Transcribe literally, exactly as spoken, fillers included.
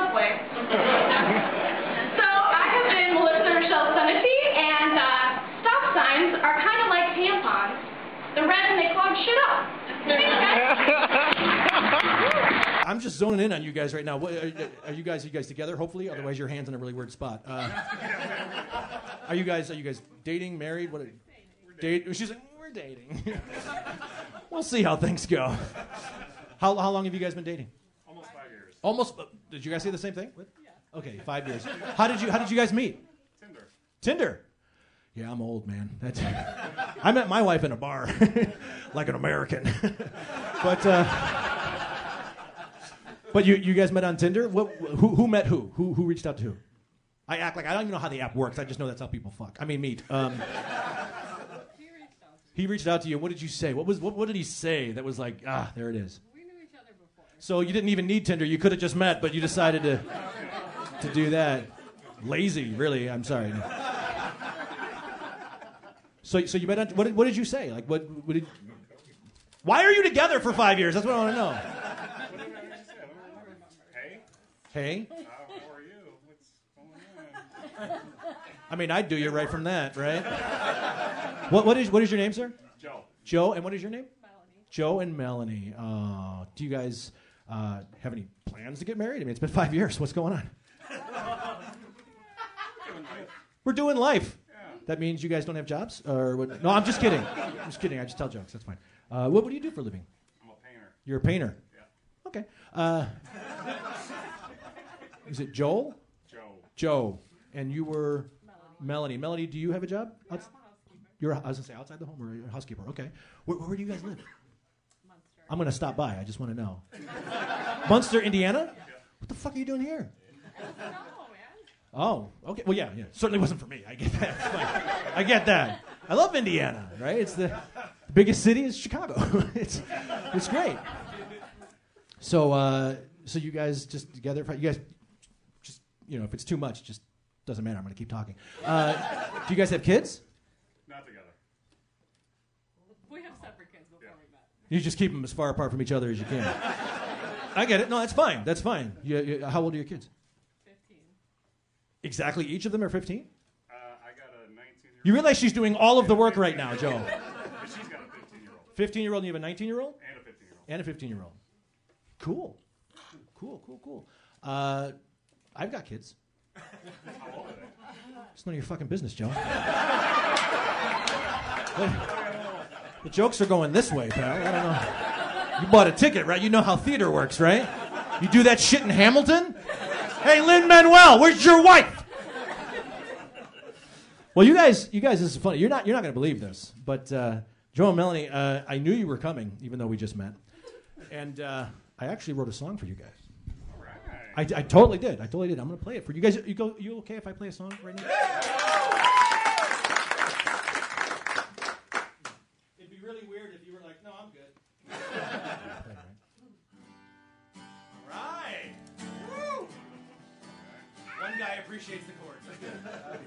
subway. So I have been Melissa Rochelle Sunaphy, and uh, stop signs are kind of like tampons. They're red and they clog shit up. Thanks, guys. I'm just zoning in on you guys right now. What, are, are you guys? Are you guys together? Hopefully, otherwise your hand's in a really weird spot. Uh, are you guys? Are you guys dating? Married? What? Are, date? She's like, we're dating. We'll see how things go. How how long have you guys been dating? Almost five years. Almost. Uh, did you guys say the same thing? Yeah. Okay, five years. How did you How did you guys meet? Tinder. Tinder. Yeah, I'm old, man. That's, I met my wife in a bar, like an American. but uh, but you you guys met on Tinder? What, who who met who? Who who reached out to who? I act like I don't even know how the app works. I just know that's how people fuck. I mean, meet. Um, he reached out to you. What did you say? What was what, what did he say that was like, ah, there it is? We knew each other before. So you didn't even need Tinder. You could have just met, but you decided to to do that. Lazy, really. I'm sorry. So, so you met on, what did, what did you say? Like, what, what did, why are you together for five years? That's what I want to know. Hey? Hey? Uh, how are you? What's going on? I mean, I'd do you right from that, right? What, what is, what is your name, sir? Joe. Joe, and what is your name? Melanie. Joe and Melanie. Uh, do you guys uh, have any plans to get married? I mean, it's been five years. What's going on? We're doing life. That means you guys don't have jobs? Or what? No, I'm just kidding. I'm just kidding. I just tell jokes. That's fine. Uh, what, what do you do for a living? I'm a painter. You're a painter? Yeah. Okay. Uh, is it Joel? Joe. Joe. And you were? Melanie. Melanie. Melanie, do you have a job? Yeah, Outs- I'm a housekeeper. You're, I was going to say, outside the home or a housekeeper? Okay. Where, where do you guys live? Munster. I'm going to stop by. I just want to know. Munster, Indiana? What the fuck are you doing here? No, man. Oh, okay. Well, yeah, yeah. Certainly wasn't for me. I get that. Fine. I get that. I love Indiana, right? It's the, the biggest city is Chicago. it's it's great. So uh, so you guys just together? You guys just you know if it's too much, just doesn't matter. I'm going to keep talking. Uh, do you guys have kids? Not together. We have separate kids before Yeah. we met. You just keep them as far apart from each other as you can. I get it. No, that's fine. That's fine. You, you, how old are your kids? Fifteen. Exactly. Each of them are fifteen. Uh, I got a nineteen-year-old. You realize she's doing all of the work right now, Joe. But she's got a fifteen-year-old. fifteen-year-old and you have a nineteen-year-old? And a fifteen-year-old. And a fifteen-year-old. Cool. Cool, cool, cool. Uh, I've got kids. How old are they? It's none of your fucking business, Joe. The jokes are going this way, pal. I don't know. You bought a ticket, right? You know how theater works, right? You do that shit in Hamilton? Hey, Lin-Manuel, where's your wife? Well, you guys, you guys, this is funny. You're not, you're not going to believe this, but uh, Joe and Melanie, uh, I knew you were coming, even though we just met, and uh, I actually wrote a song for you guys. All right. I, I totally did. I totally did. I'm going to play it for you guys. You go. You okay if I play a song right now? It'd be really weird if you were like, "No, I'm good." All right. Woo! One guy appreciates the chords.